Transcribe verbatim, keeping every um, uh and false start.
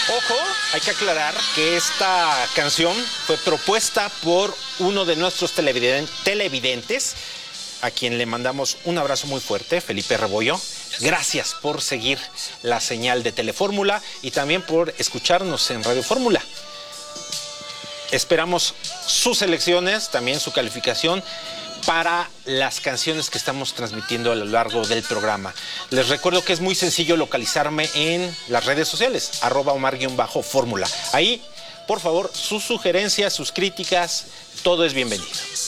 Ojo, hay que aclarar que esta canción fue propuesta por uno de nuestros televiden- televidentes, a quien le mandamos un abrazo muy fuerte, Felipe Rebollo. Gracias por seguir la señal de Telefórmula y también por escucharnos en Radio Fórmula. Esperamos sus elecciones, también su calificación para las canciones que estamos transmitiendo a lo largo del programa. Les recuerdo que es muy sencillo localizarme en las redes sociales, arroba Omar-Fórmula. Ahí, por favor, sus sugerencias, sus críticas, todo es bienvenido.